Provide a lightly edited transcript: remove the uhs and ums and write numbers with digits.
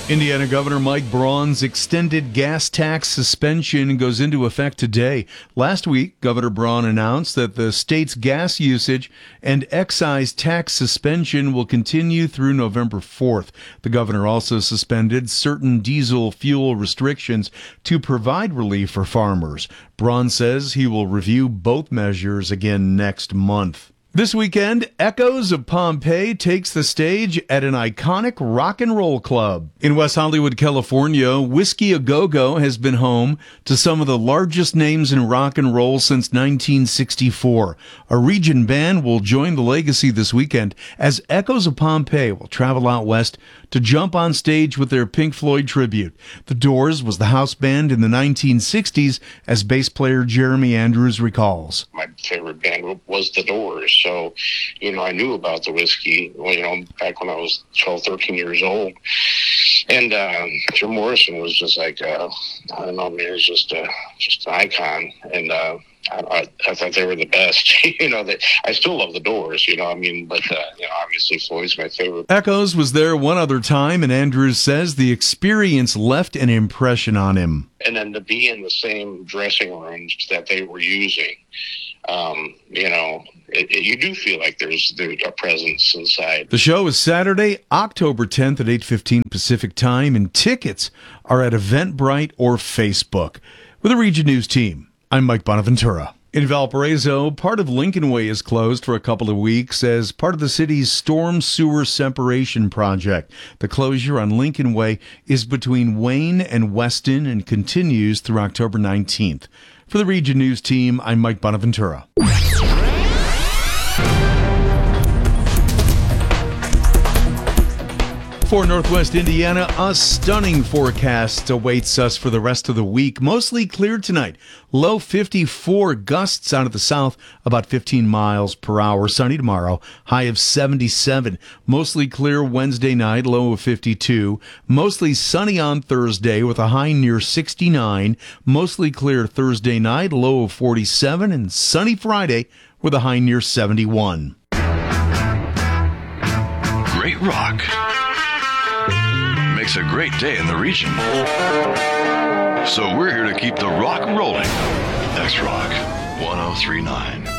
Indiana Governor Mike Braun's extended gas tax suspension goes into effect today. Last week, Governor Braun announced that the state's gas usage and excise tax suspension will continue through November 4th. The governor also suspended certain diesel fuel restrictions to provide relief for farmers. Braun says he will review both measures again next month. This weekend, Echoes of Pompeii takes the stage at an iconic rock and roll club. In West Hollywood, California, Whiskey A Go-Go has been home to some of the largest names in rock and roll since 1964. A region band will join the legacy this weekend as Echoes of Pompeii will travel out west to jump on stage with their Pink Floyd tribute. The Doors was the house band in the 1960s, as bass player Jeremy Andrews recalls. My favorite band was The Doors. So, I knew about the Whiskey, back when I was 12, 13 years old. And Jim Morrison was just like, I don't know, man, it was just an icon. And I thought they were the best. I still love The Doors, but obviously Floyd's my favorite. Echoes was there one other time, and Andrews says the experience left an impression on him. And then to be in the same dressing rooms that they were using, you do feel like there's a presence inside. The show is Saturday, October 10th at 8:15 Pacific Time, and tickets are at Eventbrite or Facebook. With the Region News team, I'm Mike Bonaventura. In Valparaiso, part of Lincoln Way is closed for a couple of weeks as part of the city's storm sewer separation project. The closure on Lincoln Way is between Wayne and Weston and continues through October 19th. For the Region News team, I'm Mike Bonaventura. For Northwest Indiana, a stunning forecast awaits us for the rest of the week. Mostly clear tonight. Low 54, gusts out of the south, about 15 miles per hour. Sunny tomorrow, high of 77. Mostly clear Wednesday night, low of 52. Mostly sunny on Thursday with a high near 69. Mostly clear Thursday night, low of 47. And sunny Friday with a high near 71. Great rock makes a great day in the region. So we're here to keep the rock rolling. X-Rock 1039.